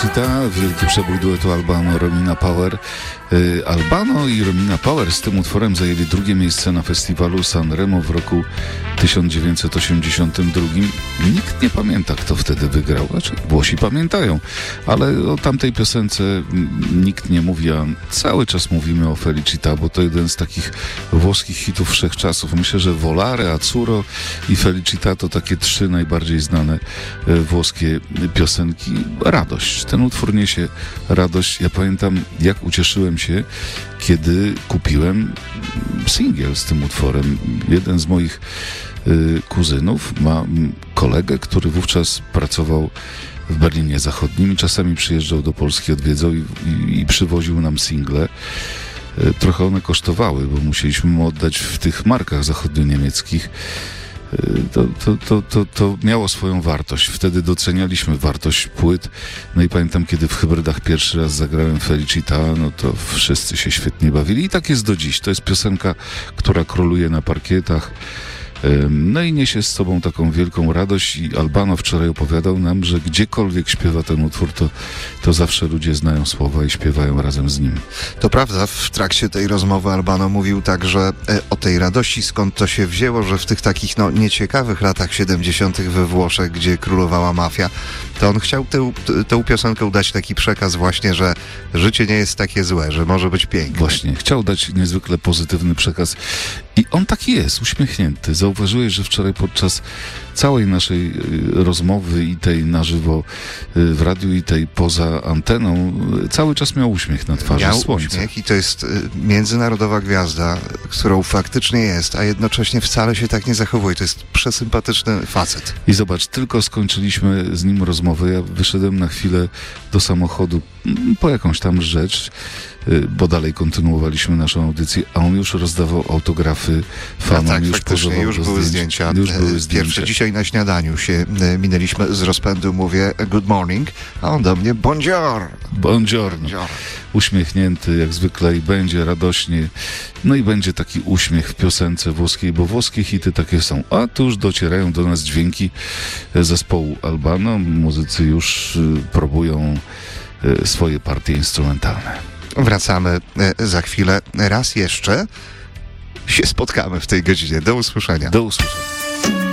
Felicita, wielki przebój duetu Albano-Romina Power. Albano i Romina Power z tym utworem zajęli drugie miejsce na festiwalu Sanremo w roku 1982. Nikt nie pamięta, kto wtedy wygrał. Znaczy, Włosi pamiętają, ale o tamtej piosence nikt nie mówi, a cały czas mówimy o Felicita, bo to jeden z takich włoskich hitów wszechczasów. Myślę, że Volare, Azzurro i Felicita to takie trzy najbardziej znane włoskie piosenki. Radość. Ten utwór niesie radość. Ja pamiętam, jak ucieszyłem się, kiedy kupiłem singiel z tym utworem. Jeden z moich kuzynów ma kolegę, który wówczas pracował w Berlinie Zachodnim i czasami przyjeżdżał do Polski, odwiedzał i przywoził nam single. Trochę one kosztowały, bo musieliśmy mu oddać w tych markach zachodnio-niemieckich. To miało swoją wartość. Wtedy docenialiśmy wartość płyt. No i pamiętam, kiedy w Hybrydach pierwszy raz zagrałem Felicita, no to wszyscy się świetnie bawili. I tak jest do dziś. To jest piosenka, która króluje na parkietach. No i niesie z sobą taką wielką radość i Albano wczoraj opowiadał nam, że gdziekolwiek śpiewa ten utwór, to zawsze ludzie znają słowa i śpiewają razem z nim. To prawda, w trakcie tej rozmowy Albano mówił także o tej radości, skąd to się wzięło, że w tych takich nieciekawych latach 70. we Włoszech, gdzie królowała mafia, to on chciał tę piosenkę dać taki przekaz właśnie, że życie nie jest takie złe, że może być piękne. Właśnie, chciał dać niezwykle pozytywny przekaz i on taki jest, uśmiechnięty. Zauważyłeś, że wczoraj podczas całej naszej rozmowy i tej na żywo w radiu i tej poza anteną cały czas miał uśmiech na twarzy. Miał słońce. Uśmiech i to jest międzynarodowa gwiazda, którą faktycznie jest, a jednocześnie wcale się tak nie zachowuje. To jest przesympatyczny facet. I zobacz, tylko skończyliśmy z nim rozmowę, ja wyszedłem na chwilę do samochodu po jakąś tam rzecz, bo dalej kontynuowaliśmy naszą audycję, a on już rozdawał autografy fanom, tak, już pozował już były zdjęcia. Już były zdjęcia. Pierwsze dzisiaj na śniadaniu się minęliśmy z rozpędu, mówię good morning, a on do mnie buongiorno. Buongiorno. Uśmiechnięty jak zwykle i będzie radośnie. No i będzie taki uśmiech w piosence włoskiej, bo włoskie hity takie są. A tu już docierają do nas dźwięki zespołu Albano. Muzycy już próbują swoje partie instrumentalne. Wracamy za chwilę. Raz jeszcze się spotkamy w tej godzinie. Do usłyszenia. Do usłyszenia.